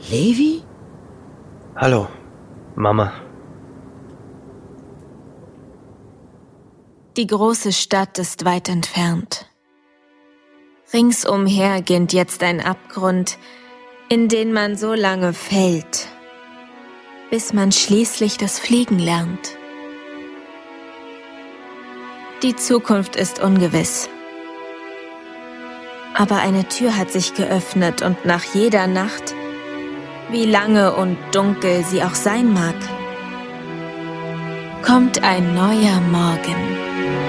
Levi? Hallo, Mama. Die große Stadt ist weit entfernt. Ringsumher ginnt jetzt ein Abgrund, in den man so lange fällt, bis man schließlich das Fliegen lernt. Die Zukunft ist ungewiss. Aber eine Tür hat sich geöffnet und nach jeder Nacht, wie lange und dunkel sie auch sein mag, kommt ein neuer Morgen.